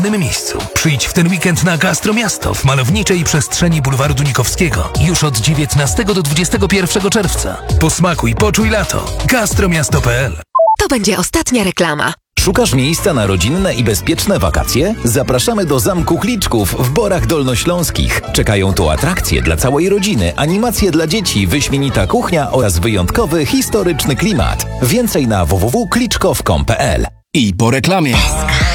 W innym miejscu. Przyjdź w ten weekend na Gastromiasto w malowniczej przestrzeni Bulwaru Dunikowskiego. Już od 19 do 21 czerwca. Posmakuj, poczuj lato. Gastromiasto.pl. To będzie ostatnia reklama. Szukasz miejsca na rodzinne i bezpieczne wakacje? Zapraszamy do Zamku Kliczków w Borach Dolnośląskich. Czekają tu atrakcje dla całej rodziny, animacje dla dzieci, wyśmienita kuchnia oraz wyjątkowy, historyczny klimat. Więcej na www.kliczkow.pl. I po reklamie.